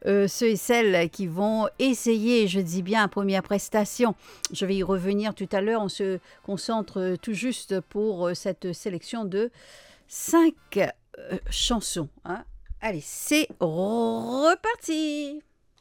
ceux et celles qui vont essayer, je dis bien, première prestation. Je vais y revenir tout à l'heure. On se concentre tout juste pour cette sélection de 5 chansons. Hein. Allez, c'est reparti!